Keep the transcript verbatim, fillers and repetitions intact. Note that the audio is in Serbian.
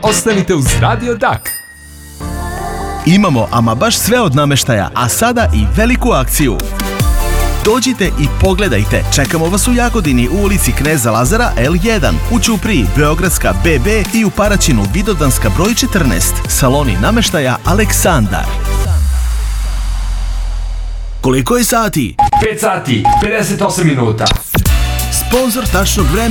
ostanite uz Radio Dak. Imamo ama baš sve od namještaja, a sada i veliku akciju. Dođite i pogledajte. Čekamo vas u Jagodini u ulici Kneza Lazara el jedan, u Ćupriji Beogradska be be i u Paraćinu Vidovdanska broj četrnaest. Saloni namještaja Aleksandar. Koliko je sati? pet sati, pedeset osam minuta. Sponzor tačnog vremena